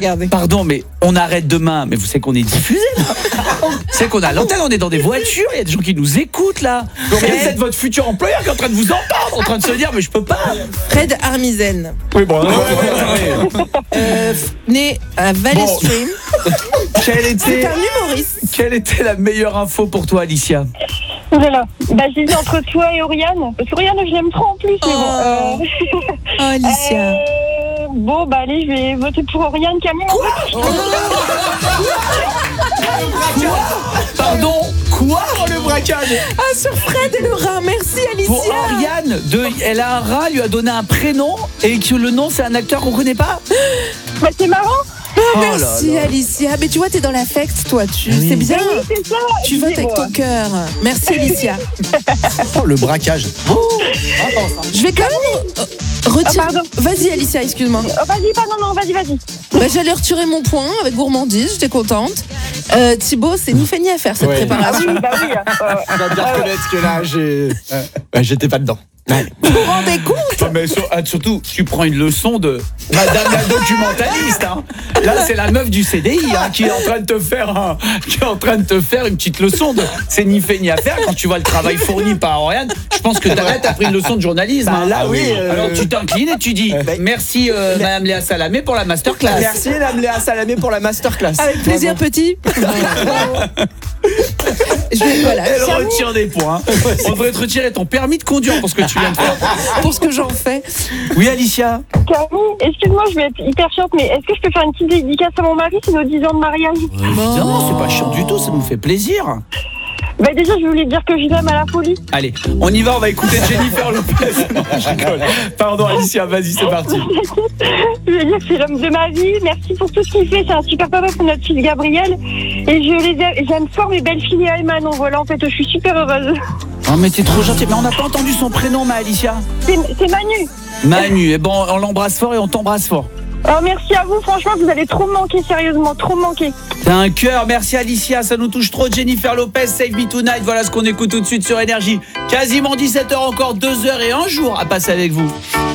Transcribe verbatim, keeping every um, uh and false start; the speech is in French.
Regardez. Pardon, mais on arrête demain. Mais vous savez qu'on est diffusé là. C'est qu'on a l'antenne, on est dans des voitures, il y a des gens qui nous écoutent là. Donc, vous êtes votre futur employeur qui est en train de vous entendre, en train de se dire mais je peux pas. Fred Armisen, Oui bon. Ouais, ouais, ouais. euh, né à Valley Bon. Stream. Quelle C'est était, un humoriste. quelle était la meilleure info pour toi, Alicia? Oh là là. Bah, j'hésite entre toi et Oriane. Parce qu'Oriane, je l'aime trop en plus. Mais bon, Oh. euh, Oh, Alicia. euh, bon, bah, allez, je vais voter pour Oriane Camille. Pardon? Quoi? Oh, le braquage. Ah, sur Fred et le rat. Merci, Pour Alicia. Oriane, de, elle a un rat, lui a donné un prénom et que le nom c'est un acteur qu'on connaît pas. Bah, c'est marrant. Ah, Oh là merci, là. Alicia. Mais tu vois, t'es dans l'affect, toi. Tu, Oui. c'est bien. Oui, c'est ça. Tu votes avec ton cœur. Merci, Alicia. Oh, le braquage. Je vais quand même euh, retirer. Ah, pardon. Vas-y, Alicia, excuse-moi. Oh, vas-y, pas, non, non, vas-y, vas-y. Bah, j'allais retirer mon point avec gourmandise. J'étais contente. Euh, Thibaut, c'est ni fait ni à faire cette Ouais. Ah préparation. oui, bah oui. euh, Je dois bien reconnaître que là, j'ai. Euh, ouais, j'étais pas dedans. Vous vous rendez compte? Non, mais sur- ah, surtout, tu prends une leçon de Madame la documentaliste. Hein. Là, c'est la meuf du C D I hein, qui est en train de te faire, un, qui est en train de te faire une petite leçon de. C'est ni fait ni à faire. Quand tu vois le travail fourni par Oriane, je pense que t'as t'as pris une leçon de journalisme. Bah, hein. là, oui, euh, Alors tu t'inclines et tu dis bah, merci euh, Madame Léa Salamé pour la masterclass. Merci, Madame Léa Salamé, pour la masterclass. Avec plaisir, petit. Je vais, voilà. Elle retire des points. On devrait te retirer ton permis de conduire pour ce que tu viens de faire. Pour ce que j'en fais. Oui, Alicia. Camille, excuse-moi, je vais être hyper chiante, mais est-ce que je peux faire une petite dédicace à mon mari? C'est nos dix ans de mariage. Évidemment, c'est pas chiant du tout, ça nous fait plaisir. Bah, déjà, je voulais dire que je l'aime à la folie. Allez, on y va, on va écouter Jennifer Lopez. Non, je rigole. Pardon Alicia, vas-y, c'est parti. Je veux dire que c'est l'homme de ma vie. Merci pour tout ce qu'il fait. C'est un super papa pour notre fils Gabriel. Et je les aime, j'aime fort mes belles filles et Ayman. Donc voilà, en fait, je suis super heureuse. Oh mais t'es trop gentille, mais on n'a pas entendu son prénom, ma Alicia. C'est, c'est Manu. Manu, et bon, on l'embrasse fort et on t'embrasse fort. Oh, merci à vous. Franchement, vous allez trop me manquer, sérieusement, trop me manquer. T'as un cœur, merci Alicia, ça nous touche trop. Jennifer Lopez, Save Me Tonight, voilà ce qu'on écoute tout de suite sur Énergie. Quasiment dix-sept heures, encore deux heures et un jour à passer avec vous.